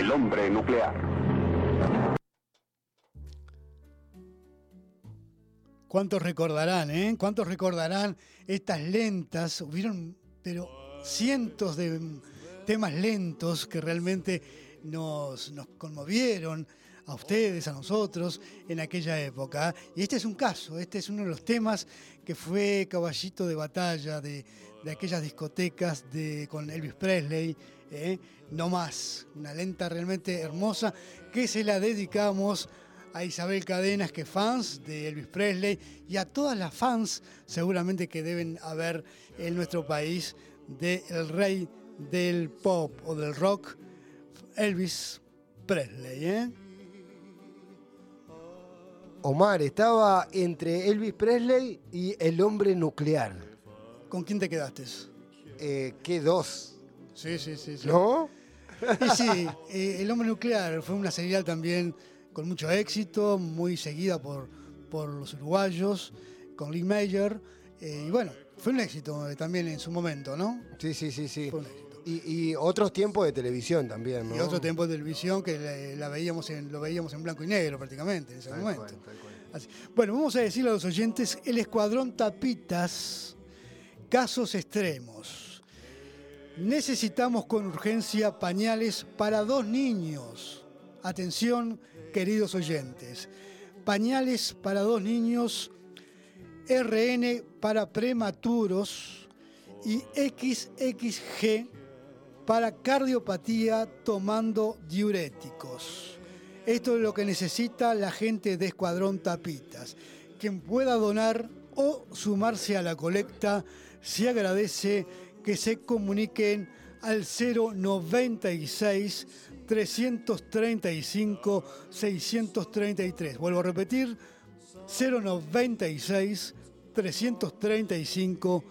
El hombre nuclear. ¿Cuántos recordarán, ¿Cuántos recordarán estas lentas? Hubieron, pero cientos de temas lentos que realmente nos conmovieron a ustedes, a nosotros, en aquella época. Y este es un caso, este es uno de los temas que fue caballito de batalla de aquellas discotecas con Elvis Presley, No Más, una lenta realmente hermosa que se la dedicamos a Isabel Cadenas, que fans de Elvis Presley, y a todas las fans seguramente que deben haber en nuestro país del rey del pop o del rock, Elvis Presley, Omar, estaba entre Elvis Presley y El hombre nuclear. ¿Con quién te quedaste? ¿Qué dos? Sí. ¿No? Y sí, El hombre nuclear fue una serial también con mucho éxito, muy seguida por los uruguayos, con Lee Major, y bueno, fue un éxito también en su momento, ¿no? Sí. Fue un éxito. Y otros tiempos de televisión también, ¿no? Y otro tiempo de televisión que lo veíamos en blanco y negro prácticamente en ese momento. Tal cual. Así. Bueno, vamos a decirle a los oyentes, el Escuadrón Tapitas, casos extremos. Necesitamos con urgencia pañales para 2 niños. Atención, queridos oyentes. Pañales para 2 niños, RN para prematuros y XXG para cardiopatía tomando diuréticos. Esto es lo que necesita la gente de Escuadrón Tapitas. Quien pueda donar o sumarse a la colecta, se agradece que se comuniquen al 096 335 633. Vuelvo a repetir, 096 335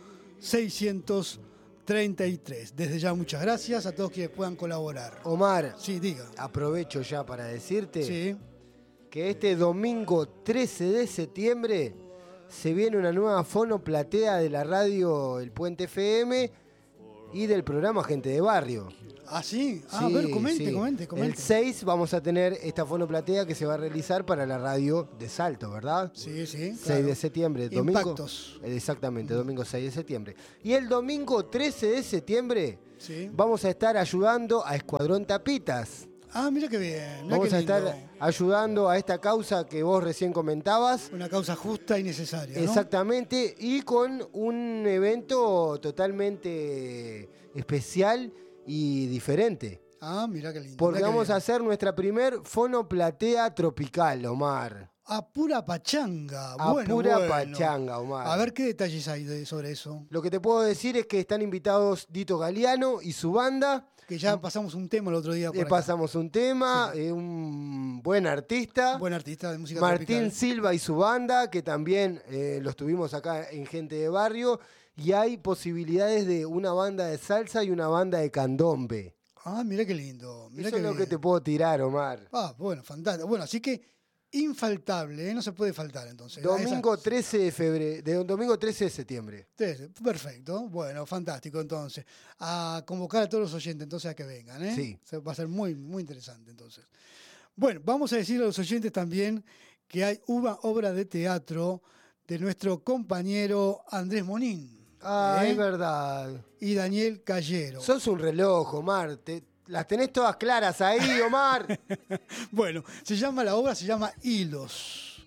633. Desde ya muchas gracias a todos quienes puedan colaborar. Omar, Sí, diga. aprovecho ya para decirte Sí. que este domingo 13 de septiembre se viene una nueva fonoplatea de la radio El Puente FM y del programa Gente de Barrio. ¿Ah, sí? A Sí, ver, comente. El 6 vamos a tener esta fonoplatea que se va a realizar para la radio de Salto, ¿verdad? Sí, 6 claro. de septiembre, domingo. Impactos. Exactamente, domingo 6 de septiembre. Y el domingo 13 de septiembre Sí. vamos a estar ayudando a Escuadrón Tapitas. Ah, mira qué bien. Mirá Vamos qué a lindo. estar ayudando a esta causa que vos recién comentabas. Una causa justa y necesaria, ¿no? Exactamente, y con un evento totalmente especial y diferente. Ah, mira qué lindo. Porque mirá qué vamos bien. a hacer nuestra primer fonoplatea tropical, Omar. A pura pachanga. A Bueno, pura bueno. pachanga, Omar. A ver qué detalles hay sobre eso. Lo que te puedo decir es que están invitados Dito Galeano y su banda. Que ya pasamos un tema el otro día por acá. Pasamos un tema, Sí. Un buen artista. Buen artista de música Martín tropical. Silva y su banda, que también los tuvimos acá en Gente de Barrio. Y hay posibilidades de una banda de salsa y una banda de candombe. Ah, mira qué lindo. Mirá Eso qué es lo bien. que te puedo tirar, Omar. Ah, bueno, fantástico. Bueno, así que infaltable, no se puede faltar entonces. Domingo 13 de febrero, domingo 13 de septiembre. Perfecto, bueno, fantástico entonces. A convocar a todos los oyentes entonces a que vengan, ¿eh? Sí. Va a ser muy, muy interesante entonces. Bueno, vamos a decir a los oyentes también que hay una obra de teatro de nuestro compañero Andrés Monín. Ah, ¿eh? es verdad. Y Daniel Callero. Sos un reloj, Omar. Las tenés todas claras ahí, Omar. Bueno, la obra se llama Hilos.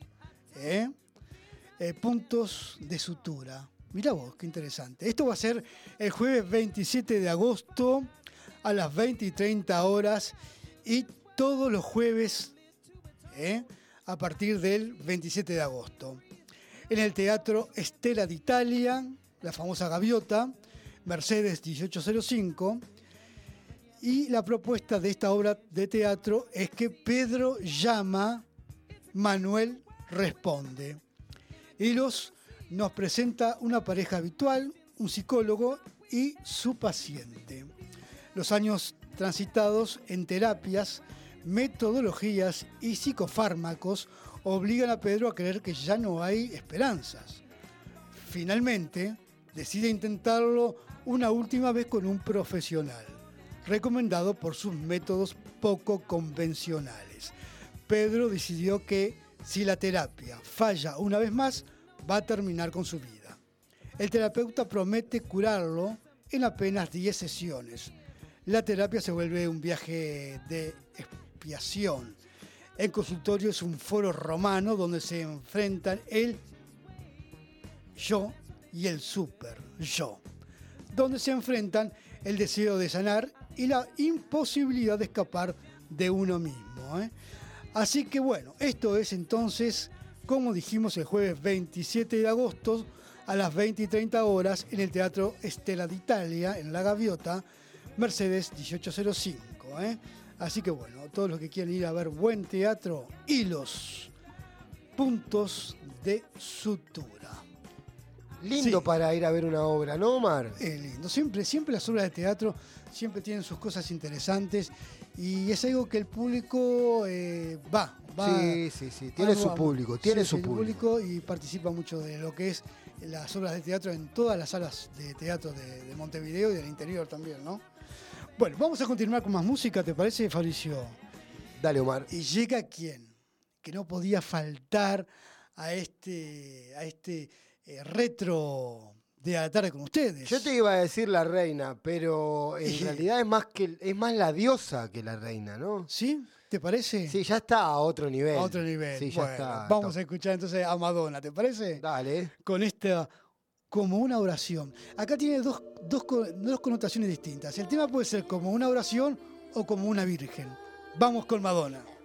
Puntos de sutura. Mirá vos, qué interesante. Esto va a ser el jueves 27 de agosto a las 20:30 y todos los jueves a partir del 27 de agosto. En el Teatro Stella d'Italia, la famosa Gaviota, Mercedes 1805. Y la propuesta de esta obra de teatro es que Pedro llama, Manuel responde. Hilos nos presenta una pareja habitual, un psicólogo y su paciente. Los años transitados en terapias, metodologías y psicofármacos obligan a Pedro a creer que ya no hay esperanzas. Finalmente, decide intentarlo una última vez con un profesional. recomendado por sus métodos poco convencionales. Pedro decidió que si la terapia falla una vez más, va a terminar con su vida. El terapeuta promete curarlo en apenas 10 sesiones. La terapia se vuelve un viaje de expiación. El consultorio es un foro romano donde se enfrentan el yo y el super yo, donde se enfrentan el deseo de sanar y la imposibilidad de escapar de uno mismo. Así que bueno, esto es entonces, como dijimos, el jueves 27 de agosto a las 20 y 30 horas en el Teatro Stella d'Italia, en La Gaviota, Mercedes 1805. Así que bueno, todos los que quieran ir a ver buen teatro y los puntos de sutura. Lindo Sí. para ir a ver una obra, ¿no, Omar? Es lindo. Siempre las obras de teatro siempre tienen sus cosas interesantes y es algo que el público va. Sí. Tiene su público, tiene su público. Y participa mucho de lo que es las obras de teatro en todas las salas de teatro de Montevideo y del interior también, ¿no? Bueno, vamos a continuar con más música, ¿te parece, Fabricio? Dale, Omar. Y llega quien, que no podía faltar a este retro de a la tarde con ustedes. Yo te iba a decir la reina, pero en realidad es más la diosa que la reina, ¿no? ¿Sí? ¿Te parece? Sí, ya está a otro nivel. A otro nivel. Sí, ya bueno, está. vamos a escuchar entonces a Madonna, ¿te parece? Dale. Con esta, como una oración. Acá tiene dos connotaciones distintas. El tema puede ser como una oración o como una virgen. Vamos con Madonna.